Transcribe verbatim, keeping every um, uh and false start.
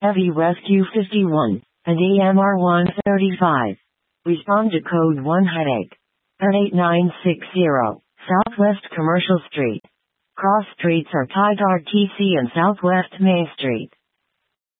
Heavy Rescue fifty-one, and A M R one thirty-five. Respond to code one headache. At eight nine six zero, Southwest Commercial Street. Cross streets are Tigard T C and Southwest Main Street.